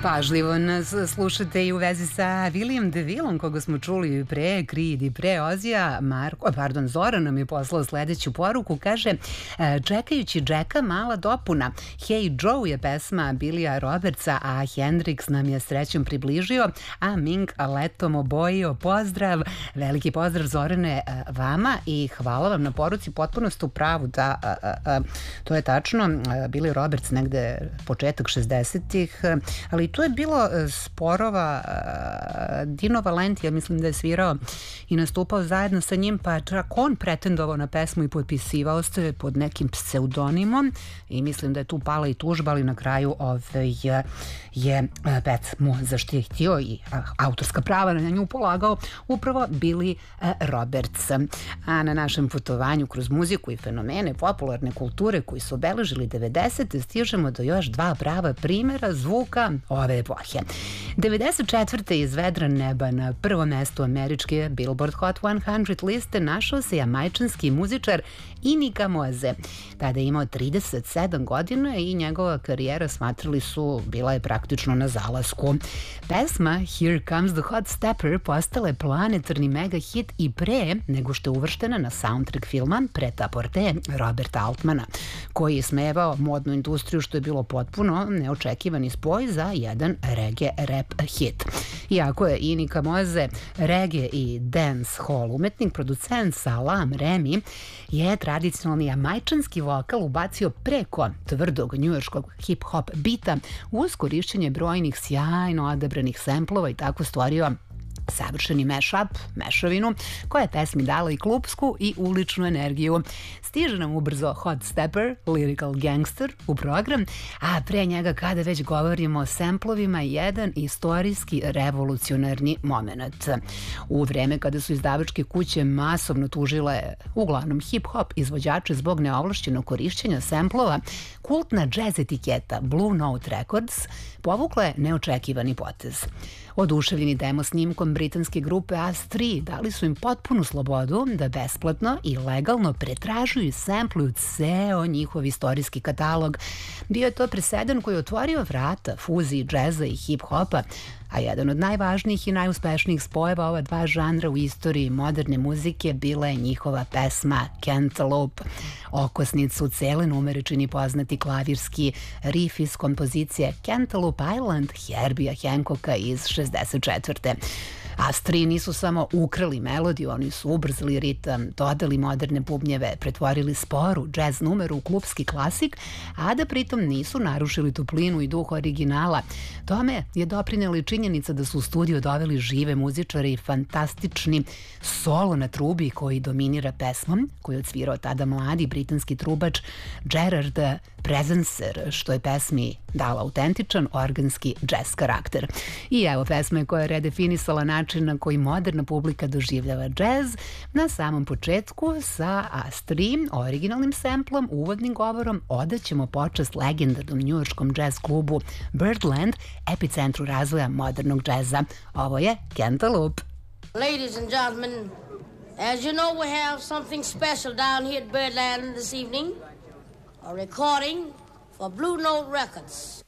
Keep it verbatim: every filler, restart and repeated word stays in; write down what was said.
Pažljivo nas slušate i u vezi sa William DeVillom, koga smo čuli pre Creed i pre Ozija. Marko, pardon, Zoran nam je poslao sledeću poruku, kaže: čekajući Jacka, mala dopuna. Hey Joe je pesma Billya Robertsa, a Hendrix nam je srećom približio, a Ming letom obojio. Pozdrav, veliki pozdrav Zorane vama i hvala vam na poruci, potpuno ste u pravu, da, a, a, a, to je tačno. Billy Roberts negde početak šezdesetih, ali tu je bilo sporova. Dino Valenti, ja mislim da je svirao i nastupao zajedno sa njim, pa čak on pretendovao na pesmu i potpisivao se pod nekim pseudonimom i mislim da je tu pala i tužba, ali na kraju ovaj, je, je pesmu zaštitio i autorska prava na nju polagao upravo Billy Roberts. A na našem putovanju kroz muziku i fenomene popularne kulture koji su obeležili devedesete stižemo do još dva prava primjera zvuka ove epohe. devedeset četvrte iz vedra neba na prvom mestu američke Billboard Hot sto liste našao se jamajčanski muzičar Inika Moze. Tada je imao trideset sedam godina i njegova karijera, smatrali su, bila je praktično na zalasku. Pesma Here Comes the Hot Stepper postala je planetarni mega hit i pre nego što je uvrštena na soundtrack filma Pret-a-Porter Roberta Altmana, koji je smevao modnu industriju, što je bilo potpuno neočekivani spoj za jedan reggae rap hit. Iako je Inika Moze reggae i dance hall umetnik, producent Salam Remi je tradicionalni jamajčanski vokal ubacio preko tvrdog njujorškog hip-hop bita uz korišćenje brojnih sjajno odabranih semplova i tako stvorio savršeni mashup, mešavinu, koja je pesmi dala i klupsku i uličnu energiju. Stiže nam ubrzo Hot Stepper, Lyrical Gangster u program, a pre njega, kada već govorimo o semplovima, jedan istorijski revolucionarni moment. U vreme kada su izdavačke kuće masovno tužile uglavnom hip-hop izvođače zbog neovlašćenog korišćenja semplova, kultna džez etiketa Blue Note Records povukla je neočekivani potez. Oduševljeni demo snimkom britanske grupe Us tri dali su im potpunu slobodu da besplatno i legalno pretražuju i sempluju ceo njihov istorijski katalog. Bio je to presedan koji je otvorio vrata fuziji džeza i hip-hopa, a jedan od najvažnijih i najuspešnijih spojeva ova dva žanra u istoriji moderne muzike bila je njihova pesma Cantaloupe. Okosnicu cele numere čini poznati klavirski riff iz kompozicije Cantaloupe Island Herbija Hancocka iz šezdeset četvrte. Astri nisu samo ukrali melodiju, oni su ubrzali ritam, dodali moderne bubnjeve, pretvorili sporu džez numeru u klupski klasik, a da pritom nisu narušili toplinu i duh originala. Tome je doprinela i činjenica da su u studiju doveli žive muzičare i fantastični solo na trubi koji dominira pesmom, koji je odsvirao tada mladi britanski trubač Gerard Prezenser, što je pesmi dala autentičan organski džez karakter. I evo pesme koja je redefinisala način na koji moderna publika doživljava džez. Na samom početku sa Astri, originalnim semplom, uvodnim govorom, odaćemo počast legendarnom njujorškom džez klubu Birdland, epicentru razvoja modernog džeza. Ovo je Cantaloupe. Ladies and gentlemen, as you know, we have something special down here at Birdland this evening. A recording for Blue Note Records.